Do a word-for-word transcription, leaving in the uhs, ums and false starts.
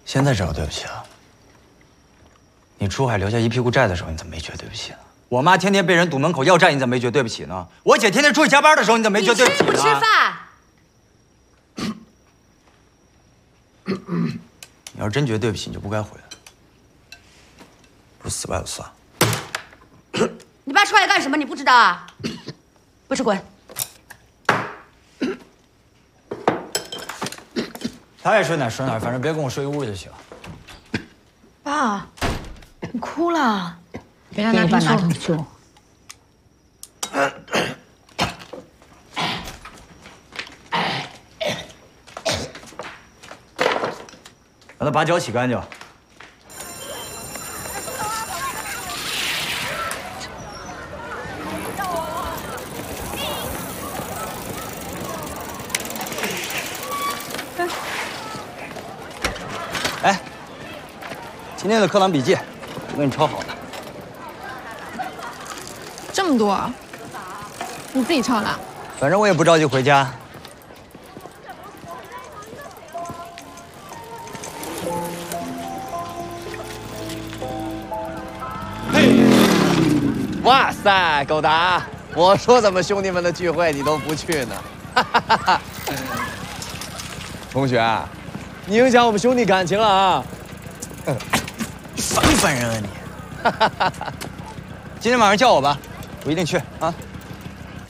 现在知道对不起了。你出海留下一屁股债的时候，你怎么没觉对不起呢？我妈天天被人堵门口要债，你怎么没觉对不起呢？我姐天天出去加班的时候，你怎么没觉对不起呢？ 你吃不吃饭？ 你要是真觉得对不起，你就不该回来。不是死赖就算了。 你爸出来干什么？你不知道啊？不是滚！ 他爱睡哪睡哪，反正别跟我睡一屋就行。 爸，你哭了， 给他拿瓶拿瓶醋。 让他把脚洗干净。哎，今天的课堂笔记我给你抄好了。 这么多，你自己抄的？ 反正我也不着急回家。 哇塞，狗达，我说怎么兄弟们的聚会你都不去呢？同学，你影响我们兄弟感情了啊！ 你烦不烦人啊你？今天晚上叫我吧，我一定去啊。